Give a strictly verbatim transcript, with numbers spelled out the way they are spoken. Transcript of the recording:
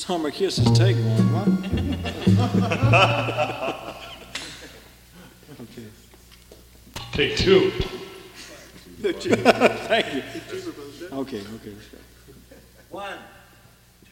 Summer kisses take one, what? Okay. Take two. Thank you. Okay, okay, let's go. One.